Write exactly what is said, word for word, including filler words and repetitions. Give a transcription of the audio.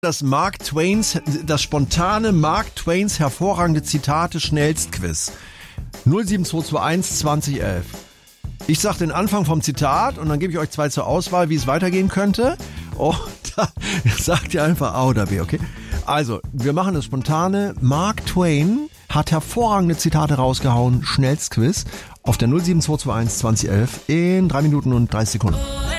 Das Mark Twains, das spontane Mark Twains hervorragende Zitate Schnellstquiz. null sieben zwei zwei eins zwanzig elf. Ich sag den Anfang vom Zitat und dann gebe ich euch zwei zur Auswahl, wie es weitergehen könnte. Und da sagt ihr einfach A oder B, okay? Also, wir machen das spontane. Mark Twain hat hervorragende Zitate rausgehauen. Schnellstquiz auf der null sieben zwei zwei eins zwanzig elf in drei Minuten und dreißig Sekunden.